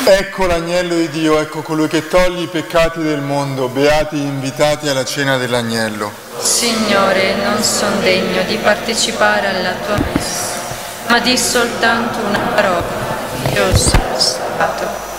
Ecco l'agnello di Dio, ecco colui che toglie i peccati del mondo, beati gli invitati alla cena dell'agnello. Signore, non son degno di partecipare alla tua messa, ma di soltanto una parola, io sono stato.